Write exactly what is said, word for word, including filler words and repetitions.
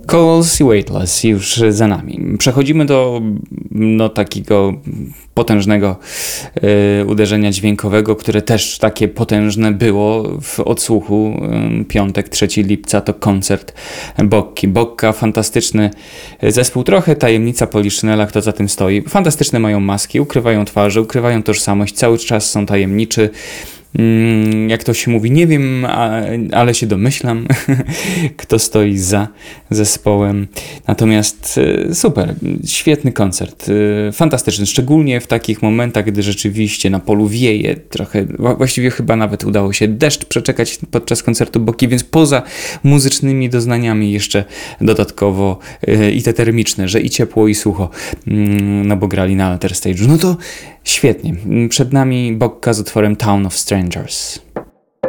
Calls i Weightless już za nami. Przechodzimy do no, takiego potężnego y, uderzenia dźwiękowego, które też takie potężne było w odsłuchu. Y, piątek, trzeciego lipca to koncert Bokki. Bokka, fantastyczny zespół, trochę tajemnica Poliszynela, kto za tym stoi. Fantastyczne mają maski, ukrywają twarze, ukrywają tożsamość, cały czas są tajemniczy. Jak to się mówi, nie wiem, ale się domyślam, kto stoi za zespołem. Natomiast super, świetny koncert, fantastyczny, szczególnie w takich momentach, gdy rzeczywiście na polu wieje trochę, właściwie chyba nawet udało się deszcz przeczekać podczas koncertu Bokki, więc poza muzycznymi doznaniami jeszcze dodatkowo i te termiczne, że i ciepło i sucho, no bo grali na Alter Stage'u, no to świetnie. Przed nami Bokka z utworem Town of Strangers.